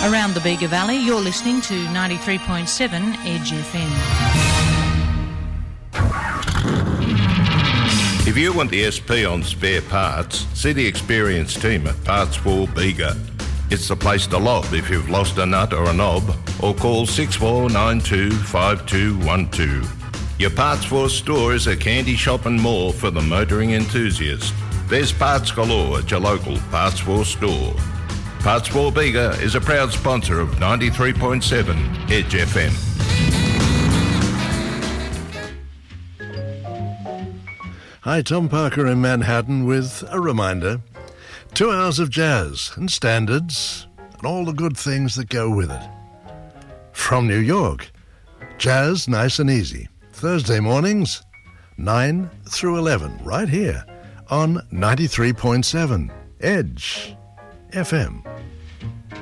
Around the Bega Valley, you're listening to 93.7 Edge FM. If you want the SP on spare parts, see the experienced team at Parts for Bega. It's the place to lob if you've lost a nut or a knob, or call 64925212. Your Parts for store is a candy shop and more for the motoring enthusiast. There's parts galore at your local Parts for store. Parts for Bega is a proud sponsor of 93.7 Edge FM. Hi, Tom Parker in Manhattan with a reminder. 2 hours of jazz and standards and all the good things that go with it. From New York, jazz nice and easy. Thursday mornings, 9 through 11, right here on 93.7 Edge FM.